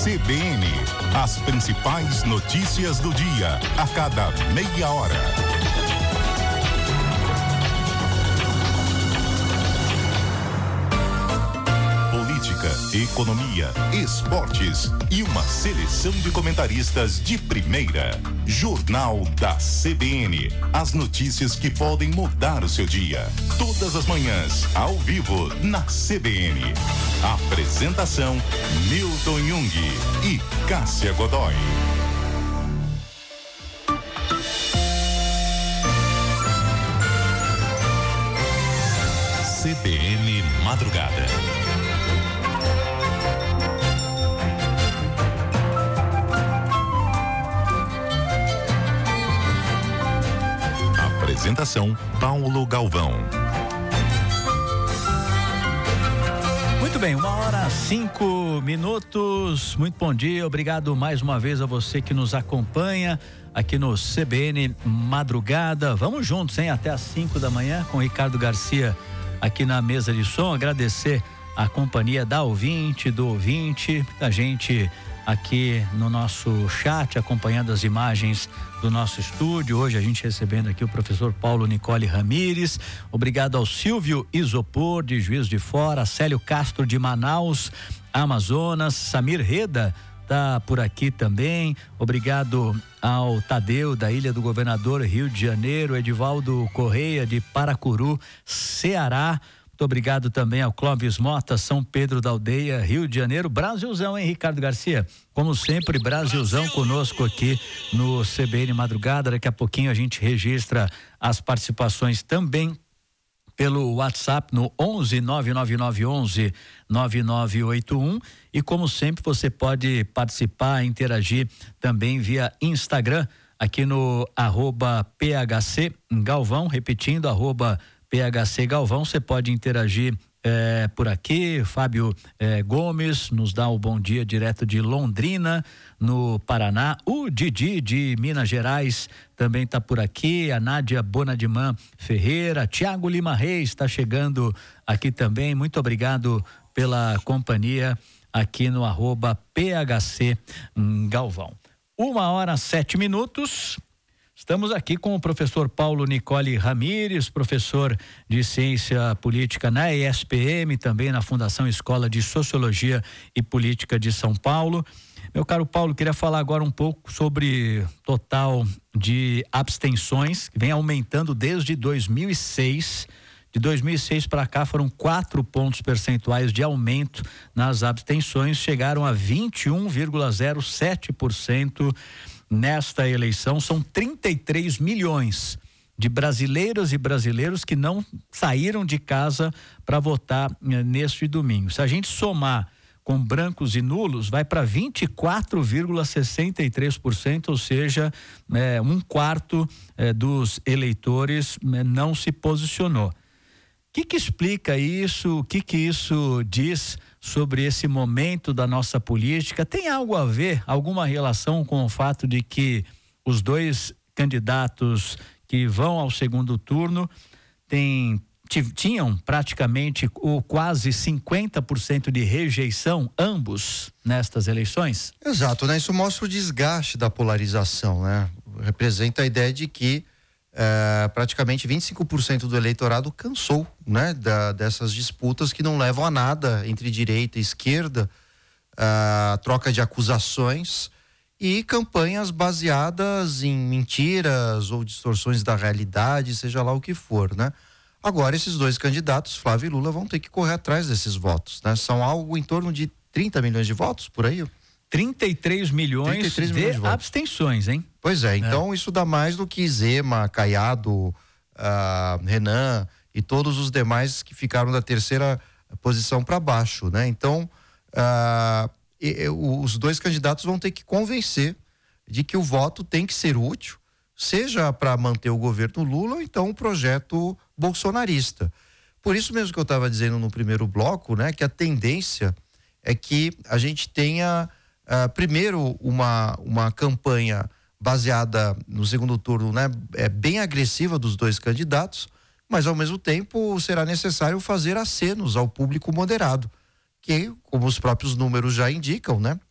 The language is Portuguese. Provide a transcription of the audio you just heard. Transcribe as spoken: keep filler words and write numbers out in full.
C B N. As principais notícias do dia, a cada meia hora. Política, economia, esportes e uma seleção de comentaristas de primeira. Jornal da C B N. As notícias que podem mudar o seu dia. Todas as manhãs, ao vivo, na C B N. Apresentação: Milton Jung e Cássia Godoy. C B N Madrugada. Apresentação: Paulo Galvão. Muito bem, uma hora, cinco minutos. Muito bom dia, obrigado mais uma vez a você que nos acompanha aqui no C B N Madrugada. Vamos juntos, hein? Até às cinco da manhã com o Ricardo Garcia aqui na mesa de som. Agradecer a companhia da ouvinte, do ouvinte, da gente aqui no nosso chat, acompanhando as imagens do nosso estúdio. Hoje a gente recebendo aqui o professor Paulo Nicole Ramires. Obrigado ao Silvio Isopor, de Juiz de Fora, Célio Castro, de Manaus, Amazonas, Samir Reda tá por aqui também. Obrigado ao Tadeu, da Ilha do Governador, Rio de Janeiro, Edivaldo Correia, de Paracuru, Ceará. Muito obrigado também ao Clóvis Mota, São Pedro da Aldeia, Rio de Janeiro. Brasilzão, hein, Ricardo Garcia? Como sempre, Brasilzão Brasil. Conosco aqui no C B N Madrugada. Daqui a pouquinho a gente registra as participações também pelo WhatsApp no onze nove nove nove onze nove nove oito um. E como sempre, você pode participar, interagir também via Instagram, aqui no arroba P H C Galvão, repetindo, arroba P H C Galvão. Você pode interagir é, por aqui. Fábio é, Gomes nos dá o bom dia direto de Londrina, no Paraná. O Didi, de Minas Gerais, também está por aqui. A Nádia Bonadiman Ferreira, Tiago Lima Reis está chegando aqui também. Muito obrigado pela companhia aqui no arroba P H C Galvão. Uma hora, sete minutos. Estamos aqui com o professor Paulo Nicole Ramires, professor de Ciência Política na E S P M, também na Fundação Escola de Sociologia e Política de São Paulo. Meu caro Paulo, queria falar agora um pouco sobre total de abstenções, que vem aumentando desde dois mil e seis. De dois mil e seis para cá foram quatro pontos percentuais de aumento nas abstenções, chegaram a vinte e um vírgula zero sete por cento. Nesta eleição. São trinta e três milhões de brasileiras e brasileiros que não saíram de casa para votar eh, neste domingo. Se a gente somar com brancos e nulos, vai para vinte e quatro vírgula sessenta e três por cento, ou seja, eh, um quarto eh, dos eleitores eh, não se posicionou. O que que explica isso? O que que isso diz sobre esse momento da nossa política? Tem algo a ver, alguma relação com o fato de que os dois candidatos que vão ao segundo turno têm, tinham praticamente ou quase cinquenta por cento de rejeição, ambos, nestas eleições? Exato, né? Isso mostra o desgaste da polarização, né? Representa a ideia de que É, praticamente vinte e cinco por cento do eleitorado cansou, né, da, dessas disputas que não levam a nada entre direita e esquerda, a troca de acusações e campanhas baseadas em mentiras ou distorções da realidade, seja lá o que for, né? Agora esses dois candidatos, Flávio e Lula, vão ter que correr atrás desses votos, né? São algo em torno de trinta milhões de votos, por aí? trinta e três milhões, trinta e três de, milhões de abstenções, hein? Pois é, então é. Isso dá mais do que Zema, Caiado, uh, Renan e todos os demais que ficaram da terceira posição para baixo, né? Então, uh, e, e, os dois candidatos vão ter que convencer de que o voto tem que ser útil, seja para manter o governo Lula ou então um projeto bolsonarista. Por isso mesmo que eu estava dizendo no primeiro bloco, né, que a tendência é que a gente tenha uh, primeiro uma, uma campanha baseada no segundo turno, né, é bem agressiva dos dois candidatos, mas ao mesmo tempo será necessário fazer acenos ao público moderado, que, como os próprios números já indicam, né,